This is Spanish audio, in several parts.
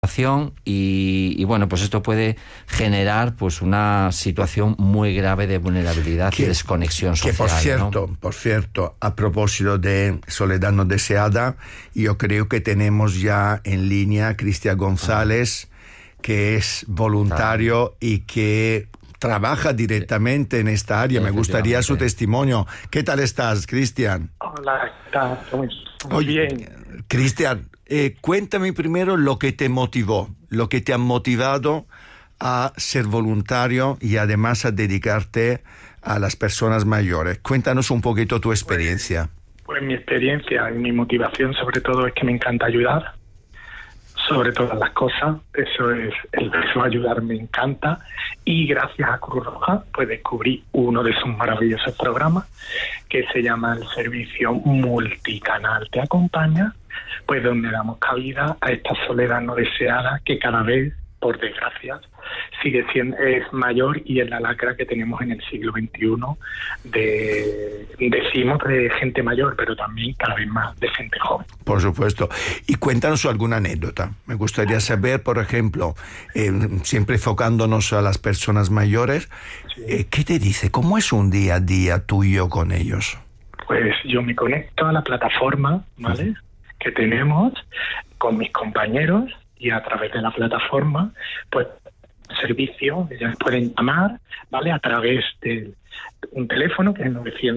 y bueno, pues esto puede generar pues una situación muy grave de vulnerabilidad y desconexión social. Que por cierto, a propósito de soledad no deseada, yo creo que tenemos ya en línea a Cristian González, que es voluntario y que trabaja directamente en esta área. Me gustaría su testimonio. ¿Qué tal estás, Cristian? Hola, ¿qué tal? Muy bien. Cristian, cuéntame primero lo que te motivó, lo que te ha motivado a ser voluntario y además a dedicarte a las personas mayores. Cuéntanos un poquito tu experiencia. Pues mi experiencia y mi motivación sobre todo es que me encanta ayudar, sobre todas las cosas. Eso es, el verbo ayudar me encanta, y gracias a Cruz Roja pues descubrí uno de sus maravillosos programas que se llama el servicio multicanal Te Acompaña, pues donde damos cabida a esta soledad no deseada que cada vez, por desgracia, sigue siendo, es mayor, y es la lacra que tenemos en el siglo XXI decimos de gente mayor, pero también cada vez más de gente joven. Por supuesto. Y cuéntanos alguna anécdota. Me gustaría saber, por ejemplo, siempre enfocándonos a las personas mayores, sí. ¿Qué te dice? ¿Cómo es un día a día tuyo con ellos? Pues yo me conecto a la plataforma, ¿vale? Que tenemos con mis compañeros, y a través de la plataforma, pues, servicio, ellos pueden llamar, ¿vale? A través de un teléfono que es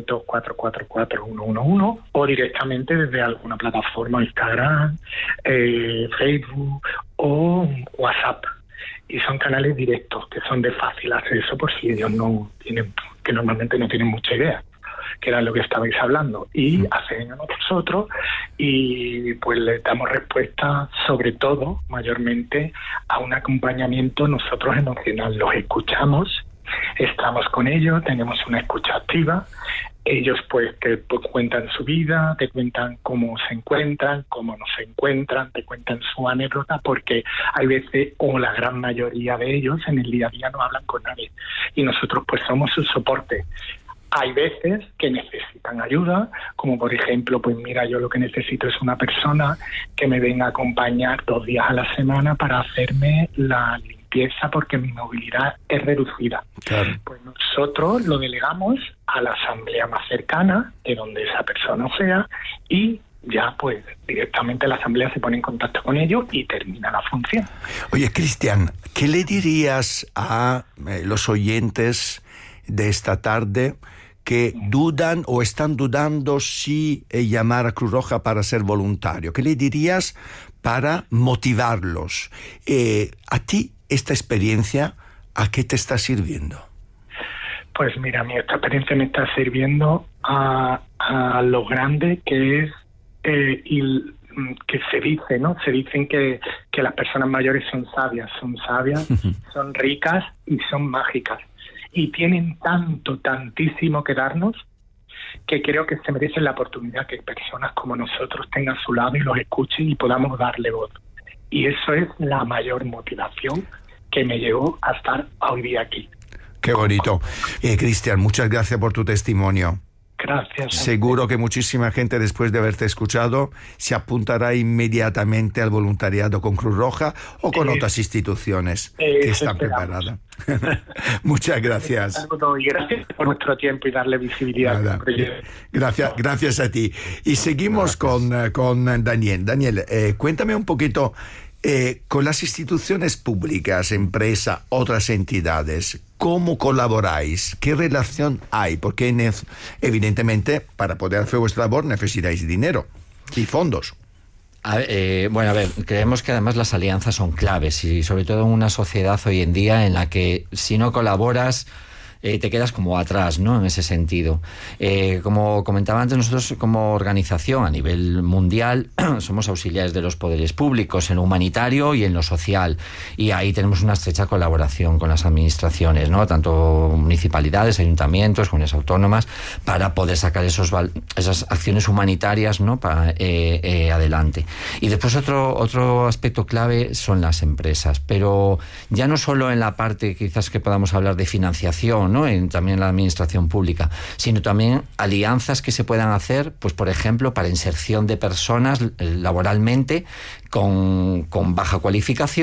900-444-111, o directamente desde alguna plataforma, Instagram, Facebook o WhatsApp. Y son canales directos, que son de fácil acceso por si ellos no tienen, que normalmente no tienen mucha idea, que era lo que estabais hablando, y hacen a nosotros, y pues les damos respuesta sobre todo, mayormente, a un acompañamiento nosotros emocional. Los escuchamos, estamos con ellos, tenemos una escucha activa. Ellos pues te cuentan su vida, te cuentan cómo se encuentran, cómo no se encuentran, te cuentan su anécdota, porque hay veces, o la gran mayoría de ellos, en el día a día no hablan con nadie, y nosotros pues somos su soporte. Hay veces que necesitan ayuda, como por ejemplo, pues mira, yo lo que necesito es una persona que me venga a acompañar 2 días a la semana para hacerme la limpieza porque mi movilidad es reducida. Claro. Pues nosotros lo delegamos a la asamblea más cercana, de donde esa persona sea, y ya pues directamente la asamblea se pone en contacto con ellos y termina la función. Oye, Cristian, ¿qué le dirías a los oyentes de esta tarde que dudan o están dudando si llamar a Cruz Roja para ser voluntario? ¿Qué le dirías para motivarlos? ¿A ti esta experiencia a qué te está sirviendo? Pues mira, a mí esta experiencia me está sirviendo a lo grande que es y que se dice, ¿no? Se dicen que las personas mayores son sabias, son ricas y son mágicas. Y tienen tantísimo que darnos, que creo que se merecen la oportunidad que personas como nosotros tengan a su lado y los escuchen y podamos darle voz. Y eso es la mayor motivación que me llevó a estar hoy día aquí. Qué bonito. Cristian, muchas gracias por tu testimonio. Gracias. Seguro que muchísima gente, después de haberte escuchado, se apuntará inmediatamente al voluntariado con Cruz Roja o con otras instituciones que están preparadas. Muchas gracias. Y gracias por nuestro tiempo y darle visibilidad al proyecto. Gracias a ti. Y seguimos con Daniel. Daniel, cuéntame un poquito, con las instituciones públicas, empresas, otras entidades, ¿cómo colaboráis? ¿Qué relación hay? Porque evidentemente para poder hacer vuestra labor necesitáis dinero y fondos. Bueno, a ver, creemos que además las alianzas son claves, y sobre todo en una sociedad hoy en día en la que si no colaboras te quedas como atrás, ¿no? En ese sentido. Como comentaba antes, nosotros como organización a nivel mundial somos auxiliares de los poderes públicos en lo humanitario y en lo social, y ahí tenemos una estrecha colaboración con las administraciones, ¿no? Tanto municipalidades, ayuntamientos, comunidades autónomas, para poder sacar esas acciones humanitarias, ¿no? Para adelante. Y después otro aspecto clave son las empresas, pero ya no solo en la parte quizás que podamos hablar de financiación, ¿no? También en la administración pública, sino también alianzas que se puedan hacer, pues por ejemplo, para inserción de personas laboralmente con baja cualificación,